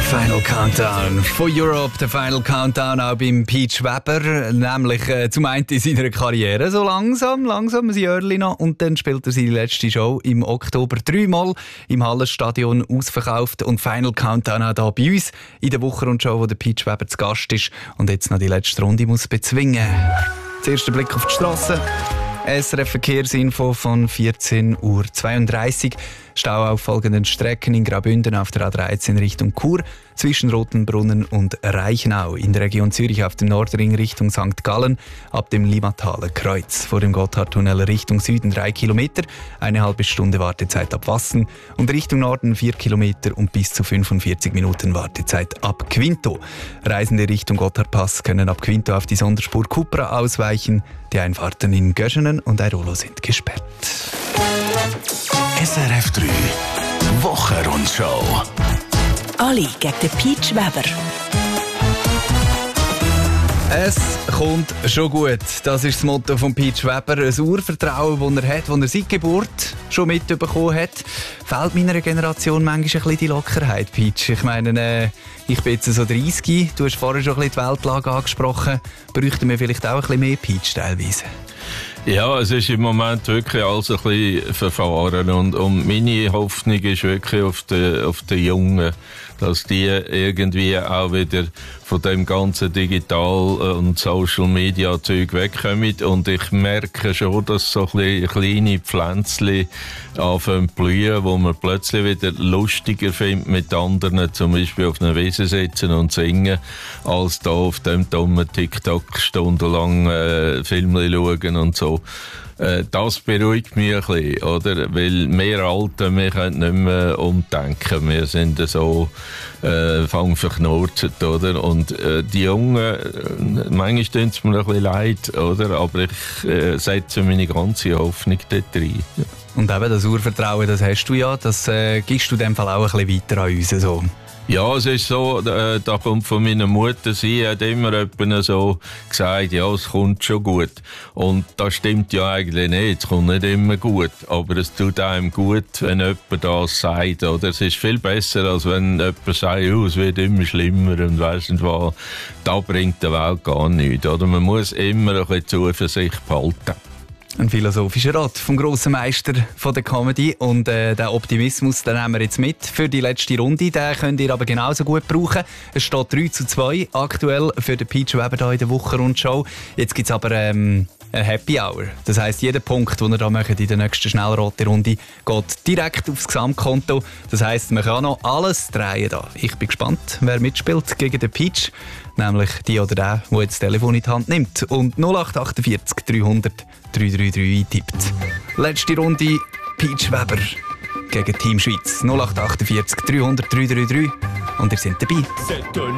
Final Countdown von Europe, der Final Countdown auch beim Peach Weber, nämlich zum einen in seiner Karriere, so langsam, ein Jahrchen noch, und dann spielt er seine letzte Show im Oktober 3-mal im Hallenstadion ausverkauft, und Final Countdown auch hier bei uns in der Wochenrundshow, wo der Peach Weber zu Gast ist und jetzt noch die letzte Runde muss bezwingen. Zuerst Blick auf die Straße. SRF-Verkehrsinfo von 14.32 Uhr. Stau auf folgenden Strecken: in Graubünden auf der A13 Richtung Chur, zwischen Rotenbrunnen und Reichenau. In der Region Zürich auf dem Nordring Richtung St. Gallen, ab dem Limataler Kreuz. Vor dem Gotthardtunnel Richtung Süden 3 Kilometer, eine halbe Stunde Wartezeit ab Wassen. Und Richtung Norden 4 Kilometer und bis zu 45 Minuten Wartezeit ab Quinto. Reisende Richtung Gotthardpass können ab Quinto auf die Sonderspur Cupra ausweichen. Die Einfahrten in Göschenen und Airolo sind gesperrt. SRF 3 Wochenrundshow. Ali gegen den Peach Weber. Es kommt schon gut. Das ist das Motto von Peach Weber. Ein Urvertrauen, das er hat, das er seit Geburt schon mitbekommen hat. Fehlt meiner Generation manchmal ein bisschen die Lockerheit, Peach? Ich meine, ich bin jetzt so 30. Du hast vorher schon ein bisschen die Weltlage angesprochen. Bräuchten wir vielleicht auch ein bisschen mehr Peach teilweise? Ja, es ist im Moment wirklich alles ein bisschen verfahren, und meine Hoffnung ist wirklich auf die Jungen, dass die irgendwie auch wieder von dem ganzen Digital- und Social-Media-Zeug wegkommen. Und ich merke schon, dass so kleine Pflänzchen anfangen zu blühen, wo man plötzlich wieder lustiger findet, mit anderen zum Beispiel auf einer Wiese sitzen und singen, als da auf dem dummen TikTok stundenlang Filme schauen und so. Das beruhigt mich ein bisschen, oder? Weil wir Alten, wir können nicht mehr umdenken. Wir sind so verknurzt, oder? Und die Jungen, manchmal tun es mir ein bisschen leid, oder? Aber ich setze meine ganze Hoffnung dort rein. Ja. Und eben das Urvertrauen, das hast du ja, das gibst du in dem Fall auch ein bisschen weiter an uns. So. Ja, es ist so, da kommt von meiner Mutter, sie hat immer jemand so gesagt, ja, es kommt schon gut. Und das stimmt ja eigentlich nicht, es kommt nicht immer gut. Aber es tut einem gut, wenn jemand das sagt, oder? Es ist viel besser, als wenn jemand sagt, oh, es wird immer schlimmer und weiss nicht was. Da bringt der Welt gar nichts, oder? Man muss immer ein bisschen Zuversicht behalten. Ein philosophischer Rat vom grossen Meister von der Comedy. Und den Optimismus, den nehmen wir jetzt mit für die letzte Runde. Den könnt ihr aber genauso gut brauchen. Es steht 3:2 aktuell für den Peach Weber hier in der Wochenrundshow. Jetzt gibt es aber eine Happy Hour. Das heisst, jeder Punkt, den ihr da macht in der nächsten Schnellrate-Runde, geht direkt aufs Gesamtkonto. Das heisst, man kann noch alles drehen da. Ich bin gespannt, wer mitspielt gegen den Peach. Nämlich die oder der jetzt das Telefon in die Hand nimmt und 0848 300 333 eintippt. Letzte Runde, Peach Weber gegen Team Schweiz. 0848 300 333 und ihr seid dabei.